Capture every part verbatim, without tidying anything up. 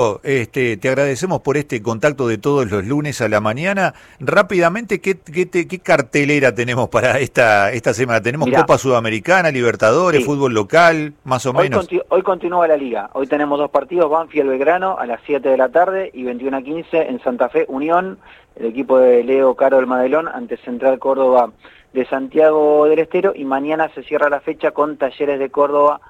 Este, te agradecemos por este contacto de todos los lunes a la mañana. Rápidamente, ¿qué, qué, te, qué cartelera tenemos para esta, esta semana? ¿Tenemos Mirá, Copa Sudamericana, Libertadores, sí. fútbol local, más o Hoy, menos? conti hoy continúa la liga. Hoy tenemos dos partidos, Banfield Belgrano a las siete de la tarde y veintiuno a quince en Santa Fe Unión, el equipo de Leo Caro del Madelón ante Central Córdoba de Santiago del Estero, y mañana se cierra la fecha con Talleres de Córdoba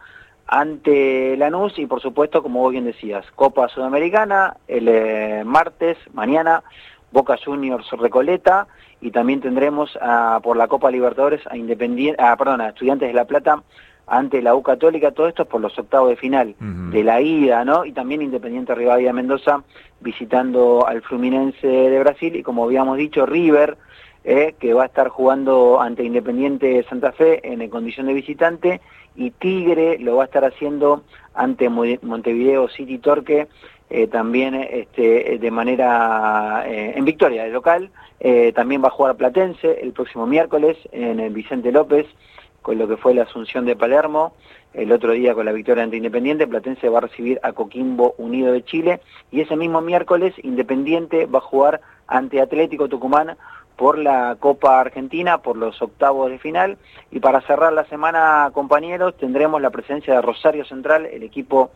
ante Lanús y, por supuesto, como vos bien decías, Copa Sudamericana el eh, martes, mañana, Boca Juniors Recoleta, y también tendremos a, por la Copa Libertadores a, Independiente, a, perdón, a Estudiantes de La Plata ante la U Católica, todo esto por los octavos de final uh-huh. de la ida, ¿no? Y también Independiente Rivadavia Mendoza visitando al Fluminense de Brasil, y como habíamos dicho, River, eh, que va a estar jugando ante Independiente Santa Fe en condición de visitante, y Tigre lo va a estar haciendo ante Montevideo City Torque, eh, también este, de manera eh, en victoria de local. Eh, también va a jugar Platense el próximo miércoles en el Vicente López, con lo que fue la Asunción de Palermo. El otro día, con la victoria ante Independiente, Platense va a recibir a Coquimbo Unido de Chile, y ese mismo miércoles Independiente va a jugar ante Atlético Tucumán por la Copa Argentina, por los octavos de final. Y para cerrar la semana, compañeros, tendremos la presencia de Rosario Central, el equipo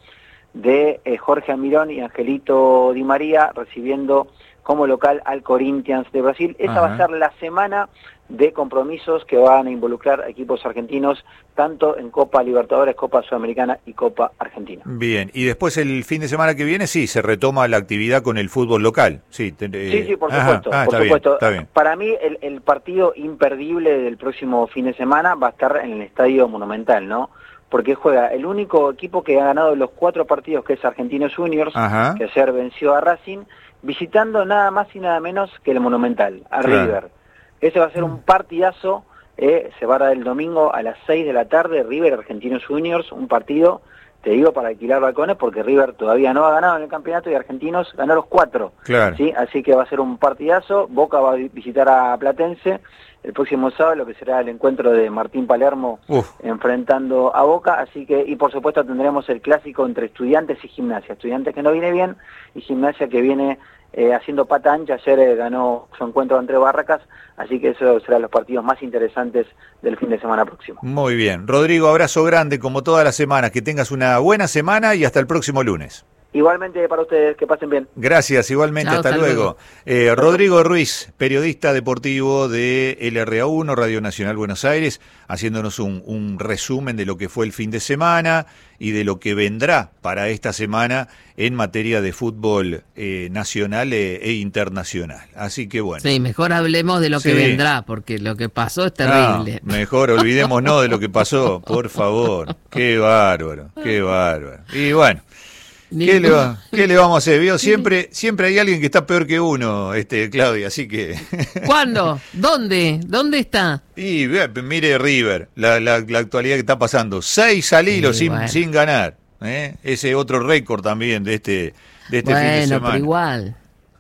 de eh, Jorge Almirón y Angelito Di María, recibiendo como local al Corinthians de Brasil. Esa Ajá. va a ser la semana de compromisos que van a involucrar a equipos argentinos, tanto en Copa Libertadores, Copa Sudamericana y Copa Argentina. Bien, y después el fin de semana que viene sí, se retoma la actividad con el fútbol local. Sí, te, eh... sí, sí, por supuesto. Ajá. Ah, por está supuesto. Bien, está bien. Para mí el, el partido imperdible del próximo fin de semana va a estar en el Estadio Monumental, ¿no? Porque juega el único equipo que ha ganado los cuatro partidos, que es Argentinos Juniors, Ajá. que ayer venció a Racing, visitando nada más y nada menos que el Monumental, a claro. River. Ese va a ser un partidazo, eh, se va a dar el domingo a las seis de la tarde, River Argentinos Juniors, un partido, te digo, para alquilar balcones, porque River todavía no ha ganado en el campeonato y Argentinos ganó los cuatro. Claro. ¿Sí? Así que va a ser un partidazo. Boca va a visitar a Platense el próximo sábado, lo que será el encuentro de Martín Palermo Uf. enfrentando a Boca, así que, y por supuesto tendremos el clásico entre Estudiantes y Gimnasia, Estudiantes que no viene bien y Gimnasia que viene eh, haciendo pata ancha. Ayer eh, ganó su encuentro entre Barracas, así que esos serán los partidos más interesantes del fin de semana próximo. Muy bien, Rodrigo, abrazo grande como todas las semanas, que tengas una buena semana y hasta el próximo lunes. Igualmente para ustedes, que pasen bien. Gracias, igualmente, Chao, hasta, hasta luego. luego. Eh, Rodrigo Ruiz, periodista deportivo de L R A uno, Radio Nacional Buenos Aires, haciéndonos un, un resumen de lo que fue el fin de semana y de lo que vendrá para esta semana en materia de fútbol eh, nacional e, e internacional. Así que bueno. Sí, mejor hablemos de lo sí. que vendrá, porque lo que pasó es terrible. No, mejor olvidémonos de lo que pasó, por favor. Qué bárbaro, qué bárbaro. Y bueno. ¿Qué le, va, ¿Qué le vamos a hacer? ¿Vio? Siempre, siempre hay alguien que está peor que uno, este Claudia, así que... ¿Cuándo? ¿Dónde? ¿Dónde está? Y mire River, la, la, la actualidad que está pasando. Seis al hilo sí, sin, bueno. sin ganar. ¿eh? Ese otro récord también de este, de este bueno, fin de semana. Bueno, pero igual.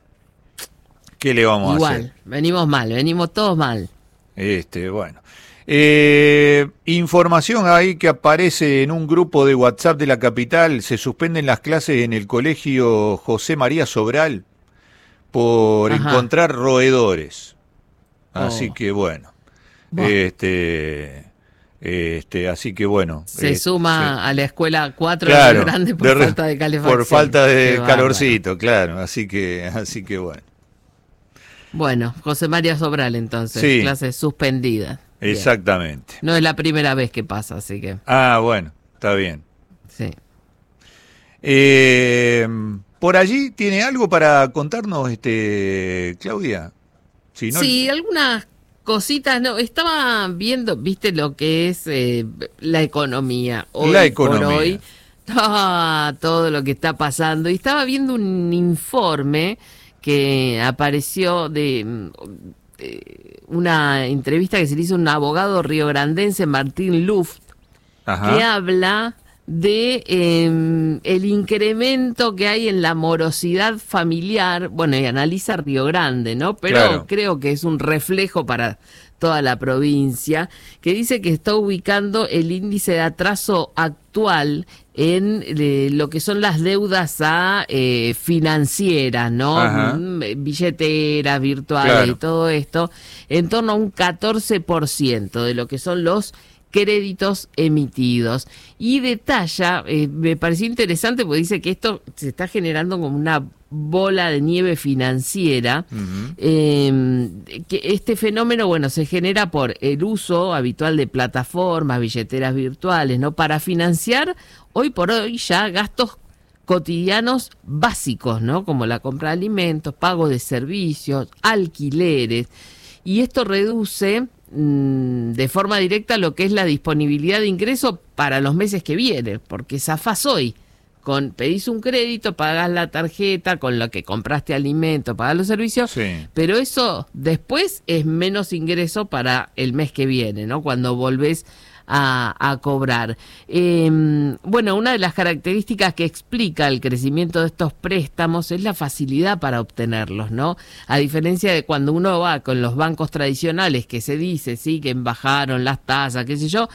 ¿Qué le vamos igual, a hacer? Igual, venimos mal, venimos todos mal. Este, bueno. Eh, información ahí que aparece en un grupo de WhatsApp de la capital: se suspenden las clases en el colegio José María Sobral por Ajá. encontrar roedores. Así oh. que bueno, bueno. este este así que bueno. Se eh, suma sí. a la escuela cuatro claro, de grande por de, falta de calefacción. Por falta de Qué calorcito, bárbaro. claro, así que así que bueno. Bueno, José María Sobral entonces, sí. clases suspendidas. Exactamente. Bien. No es la primera vez que pasa, así que... Ah, bueno, está bien. Sí. Eh, ¿Por allí tiene algo para contarnos, este Claudia? Si no... Sí, algunas cositas. No, estaba viendo, viste lo que es eh, la economía. Hoy la economía. Por hoy, ah, todo lo que está pasando. Y estaba viendo un informe que apareció de... de una entrevista que se le hizo a un abogado riograndense, Martín Luft, Ajá. que habla de eh, el incremento que hay en la morosidad familiar. Bueno, y analiza Río Grande, ¿no? Pero claro. creo que es un reflejo para toda la provincia, que dice que está ubicando el índice de atraso actual en eh, lo que son las deudas a eh, financieras, ¿no? Ajá. Billeteras virtuales, claro, y todo esto, en torno a un catorce por ciento de lo que son los créditos emitidos. Y detalla, eh, me pareció interesante porque dice que esto se está generando como una bola de nieve financiera, uh-huh. eh, que este fenómeno, bueno, se genera por el uso habitual de plataformas, billeteras virtuales, ¿no? Para financiar hoy por hoy ya gastos cotidianos básicos, ¿no? Como la compra de alimentos, pago de servicios, alquileres, y esto reduce mmm, de forma directa lo que es la disponibilidad de ingreso para los meses que vienen, porque zafás hoy. Con, pedís un crédito, pagás la tarjeta con lo que compraste alimento, pagás los servicios, sí, pero eso después es menos ingreso para el mes que viene, ¿no? Cuando volvés a, a cobrar. Eh, bueno, una de las características que explica el crecimiento de estos préstamos es la facilidad para obtenerlos, ¿no? A diferencia de cuando uno va con los bancos tradicionales, que se dice, sí, que bajaron las tasas, qué sé yo,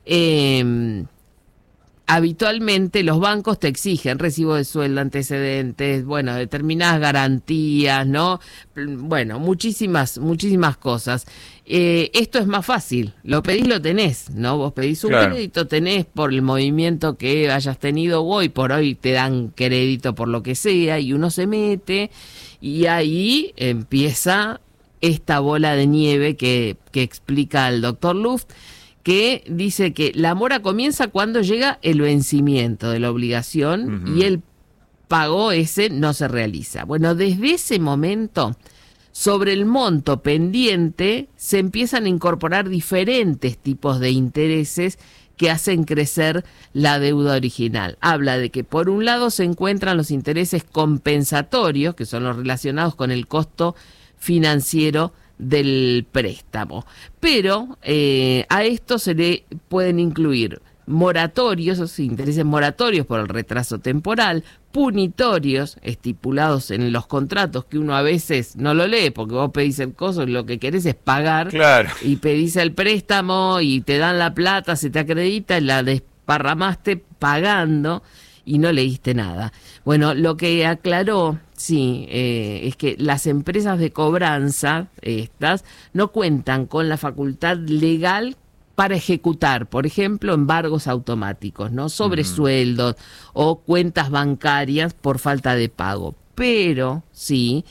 eh... habitualmente los bancos te exigen recibo de sueldo, antecedentes, bueno, determinadas garantías, ¿no? Bueno, muchísimas, muchísimas cosas. Eh, esto es más fácil, lo pedís, lo tenés, ¿no? Vos pedís un claro. crédito, tenés por el movimiento que hayas tenido hoy, por hoy te dan crédito por lo que sea, y uno se mete, y ahí empieza esta bola de nieve que, que explica el doctor Luft, que dice que la mora comienza cuando llega el vencimiento de la obligación, uh-huh, y el pago ese no se realiza. Bueno, desde ese momento, sobre el monto pendiente, se empiezan a incorporar diferentes tipos de intereses que hacen crecer la deuda original. Habla de que por un lado se encuentran los intereses compensatorios, que son los relacionados con el costo financiero del préstamo, pero eh, a esto se le pueden incluir moratorios, o sea, intereses moratorios por el retraso temporal, punitorios estipulados en los contratos que uno a veces no lo lee porque vos pedís el coso y lo que querés es pagar, claro, y pedís el préstamo y te dan la plata, se te acredita y la desparramaste pagando y no leíste nada. Bueno, lo que aclaró, sí, eh, es que las empresas de cobranza, estas, no cuentan con la facultad legal para ejecutar, por ejemplo, embargos automáticos, ¿no? Sobre uh-huh. sueldos o cuentas bancarias por falta de pago. Pero, sí,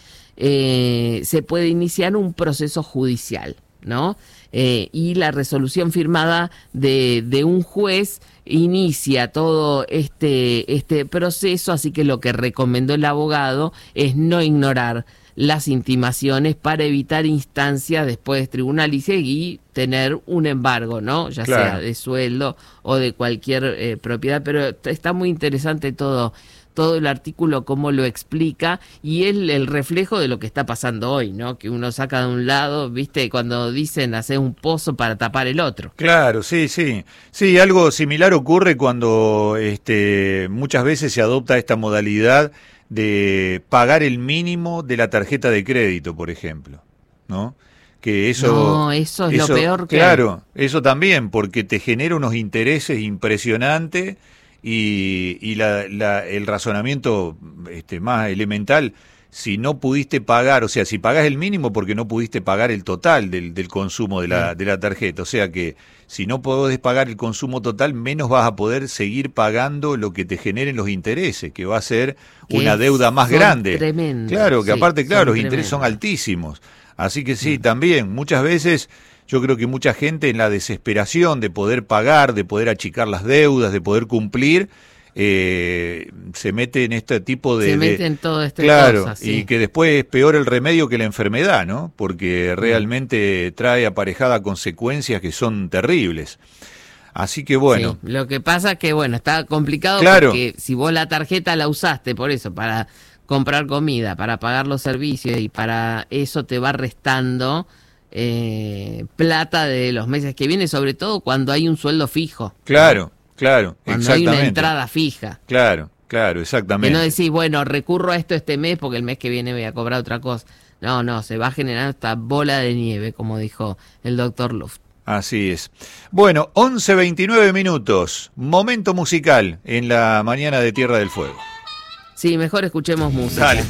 eh, se puede iniciar un proceso judicial, ¿no? Eh, y la resolución firmada de, de un juez inicia todo este, este proceso, así que lo que recomendó el abogado es no ignorar las intimaciones para evitar instancias después tribunales y tener un embargo, ¿no? Ya claro. sea de sueldo o de cualquier eh, propiedad, pero está muy interesante todo todo el artículo, cómo lo explica, y es el, el reflejo de lo que está pasando hoy, ¿no? Que uno saca de un lado, ¿viste? Cuando dicen hacer un pozo para tapar el otro. Claro, sí, sí. Sí, algo similar ocurre cuando este, muchas veces se adopta esta modalidad de pagar el mínimo de la tarjeta de crédito, por ejemplo, ¿no? Que eso, no, eso es eso, lo peor que... Claro, eso también, porque te genera unos intereses impresionantes. Y, y la, la, el razonamiento este, más elemental, si no pudiste pagar, o sea, si pagás el mínimo porque no pudiste pagar el total del, del consumo de la, de la tarjeta, o sea que si no podés pagar el consumo total, menos vas a poder seguir pagando lo que te generen los intereses, que va a ser que una deuda más grande. Tremendo. Claro, que sí, aparte, claro, los tremendos. intereses son altísimos. Así que sí, mm. también, muchas veces... Yo creo que mucha gente en la desesperación de poder pagar, de poder achicar las deudas, de poder cumplir, eh, se mete en este tipo de... Se mete en todo este Claro, cosa, sí. Y que después es peor el remedio que la enfermedad, ¿no? Porque realmente trae aparejada consecuencias que son terribles. Así que bueno. Sí, lo que pasa es que, bueno, está complicado claro. porque si vos la tarjeta la usaste por eso, para comprar comida, para pagar los servicios y para eso te va restando... Eh, plata de los meses que vienen, sobre todo cuando hay un sueldo fijo. Claro, ¿no? Claro, cuando exactamente. hay una entrada fija. Claro, claro, exactamente. Que no decís, bueno, recurro a esto este mes porque el mes que viene voy a cobrar otra cosa. No, no, se va a generar esta bola de nieve, como dijo el doctor Luft. Así es. Bueno, once veintinueve minutos, momento musical en la mañana de Tierra del Fuego. Sí, mejor escuchemos música. Dale.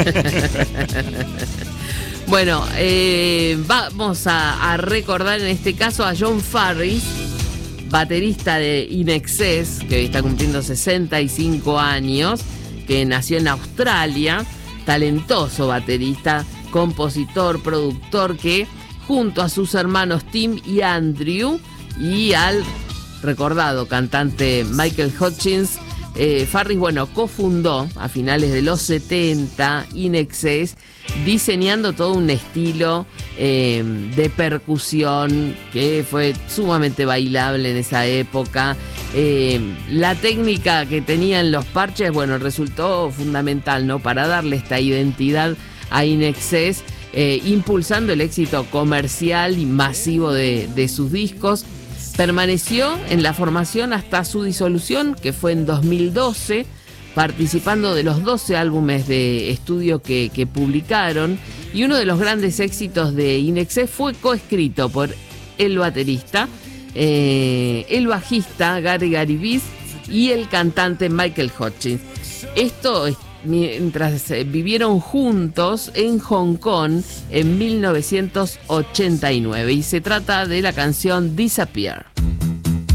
Bueno, eh, vamos a, a recordar en este caso a John Farris, baterista de In Excess, que hoy está cumpliendo sesenta y cinco años, que nació en Australia, talentoso baterista, compositor, productor, que junto a sus hermanos Tim y Andrew y al recordado cantante Michael Hutchins, eh, Farris, bueno, cofundó a finales de los setenta In Excess, diseñando todo un estilo eh, de percusión que fue sumamente bailable en esa época. Eh, la técnica que tenían los parches, bueno, resultó fundamental, ¿no?, para darle esta identidad a In Excess, eh, impulsando el éxito comercial y masivo de, de sus discos. Permaneció en la formación hasta su disolución, que fue en dos mil doce, participando de los doce álbumes de estudio que, que publicaron, y uno de los grandes éxitos de In Excess fue coescrito por el baterista, eh, el bajista Gary Gary Viz y el cantante Michael Hutchins. Esto mientras vivieron juntos en Hong Kong en mil novecientos ochenta y nueve, y se trata de la canción Disappear.